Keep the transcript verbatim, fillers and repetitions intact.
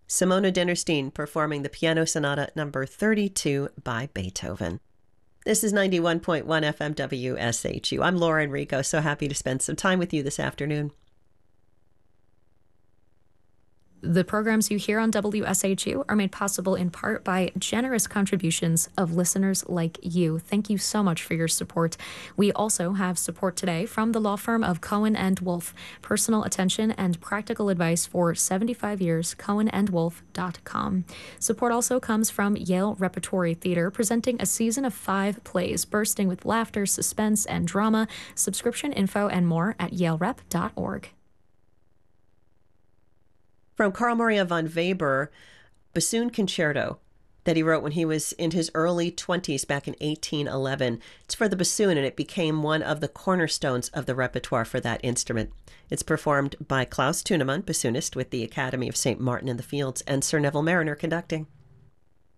Simona Dinnerstein performing the Piano Sonata number thirty-two by Beethoven. This is ninety-one point one F M W S H U. I'm Laura Enrico, so happy to spend some time with you this afternoon. The programs you hear on W S H U are made possible in part by generous contributions of listeners like you. Thank you so much for your support. We also have support today from the law firm of Cohen and Wolf. Personal attention and practical advice for seventy-five years, cohen and wolf dot com. Support also comes from Yale Repertory Theater, presenting a season of five plays bursting with laughter, suspense, and drama. Subscription info and more at yale rep dot org. From Carl Maria von Weber, Bassoon Concerto, that he wrote when he was in his early twenties back in eighteen eleven. It's for the bassoon, and it became one of the cornerstones of the repertoire for that instrument. It's performed by Klaus Tunemann, bassoonist with the Academy of Saint Martin in the Fields, and Sir Neville Marriner conducting.